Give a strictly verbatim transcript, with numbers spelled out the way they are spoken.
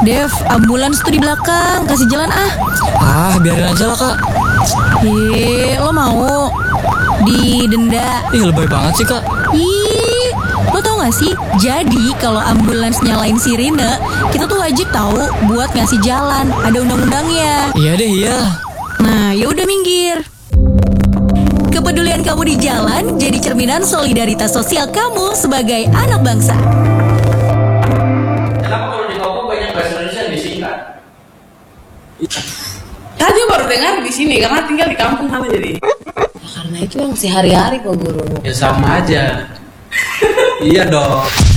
Dev, ambulans tuh di belakang, kasih jalan ah. Ah, biarin aja lah kak. Ih, lo mau didenda? Ih, lebay banget sih kak. Ih, lo tau gak sih? Jadi kalau ambulans nyalain sirine, kita tuh wajib tahu buat ngasih jalan. Ada undang-undangnya. Iya deh, iya. Nah, ya udah minggir. Kepedulian kamu di jalan jadi cerminan solidaritas sosial kamu sebagai anak bangsa. Kenapa kalau di Papua banyak bahasa Indonesia yang disingkat? Tadi baru dengar di sini karena tinggal di kampung sana jadi. Karena itu yang sehari-hari kok guru. Ya sama aja. Iya dong.